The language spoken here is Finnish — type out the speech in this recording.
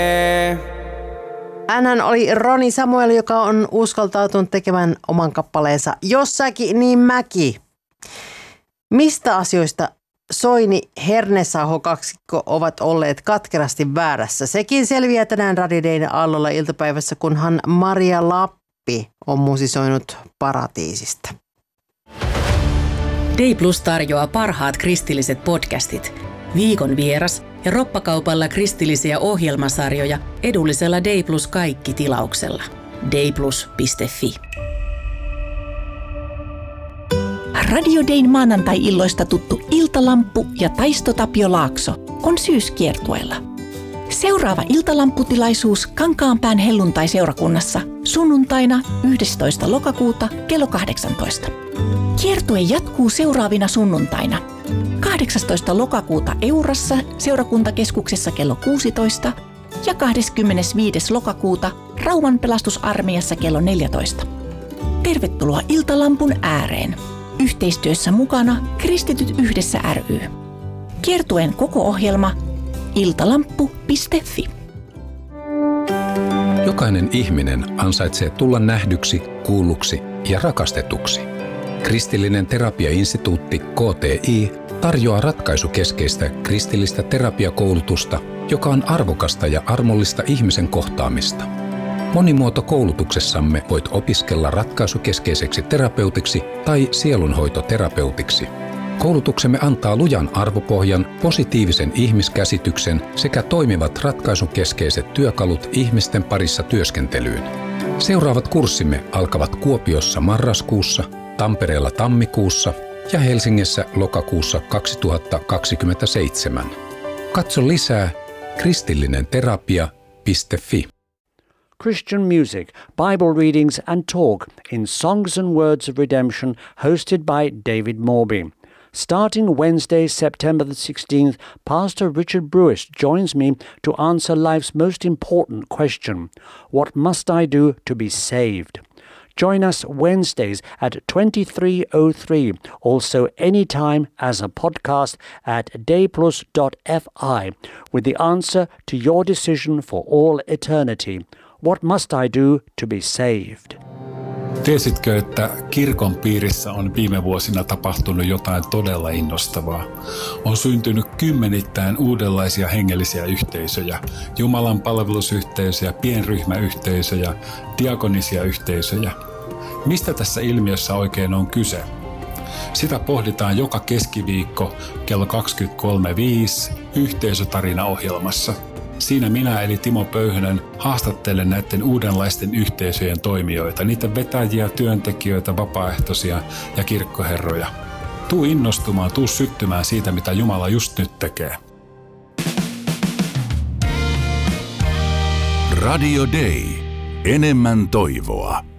Hänhän oli Roni Samuel, joka on uskaltautunut tekemään oman kappaleensa Jossakin niin mäki. Mistä asioista Soini Hernesaho kaksikko ovat olleet katkerasti väärässä? Sekin selviää tänään Radio Dayn Aallolla iltapäivässä, kunhan Maria Lappi on musisoinut Paratiisista. Day Plus tarjoaa parhaat kristilliset podcastit, viikon vieras ja roppakaupalla kristillisiä ohjelmasarjoja edullisella Day Plus kaikki -tilauksella. dayplus.fi. Radio Dayn maanantai-illoista tuttu Iltalamppu ja Taisto Tapio Laakso on syyskiertueella. Seuraava iltalampputilaisuus Kankaanpään helluntai-seurakunnassa sunnuntaina 11. lokakuuta kello 18. Kiertue jatkuu seuraavina sunnuntaina. 18. lokakuuta Eurassa seurakuntakeskuksessa kello 16 ja 25. lokakuuta Rauman pelastusarmeijassa kello 14. Tervetuloa Iltalampun ääreen. Yhteistyössä mukana Kristityt yhdessä ry. Kiertueen koko ohjelma iltalamppu.fi. Jokainen ihminen ansaitsee tulla nähdyksi, kuulluksi ja rakastetuksi. Kristillinen terapiainstituutti KTI tarjoaa ratkaisukeskeistä kristillistä terapiakoulutusta, joka on arvokasta ja armollista ihmisen kohtaamista. Monimuotokoulutuksessamme voit opiskella ratkaisukeskeiseksi terapeutiksi tai sielunhoitoterapeutiksi. Koulutuksemme antaa lujan arvopohjan, positiivisen ihmiskäsityksen sekä toimivat ratkaisukeskeiset työkalut ihmisten parissa työskentelyyn. Seuraavat kurssimme alkavat Kuopiossa marraskuussa, Tampereella tammikuussa ja Helsingissä lokakuussa 2027. Katso lisää kristillinenterapia.fi. Christian music, Bible readings and talk in Songs and Words of Redemption hosted by David Morby. Starting Wednesday, September the 16th, Pastor Richard Brewis joins me to answer life's most important question: what must I do to be saved? Join us Wednesdays at 23:03, also anytime as a podcast at dayplus.fi with the answer to your decision for all eternity. What must I do to be saved? Tiesitkö, että kirkon piirissä on viime vuosina tapahtunut jotain todella innostavaa? On syntynyt kymmenittäin uudenlaisia hengellisiä yhteisöjä, Jumalan palvelusyhteisöjä, pienryhmäyhteisöjä, diakonisia yhteisöjä. Mistä tässä ilmiössä oikein on kyse? Sitä pohditaan joka keskiviikko kello 23.5 Yhteisötarina-ohjelmassa. Siinä minä eli Timo Pöyhönen haastattelen näiden uudenlaisten yhteisöjen toimijoita, niiden vetäjiä, työntekijöitä, vapaaehtoisia ja kirkkoherroja. Tuu innostumaan, tuu syttymään siitä, mitä Jumala just nyt tekee. Radio Day. Enemmän toivoa.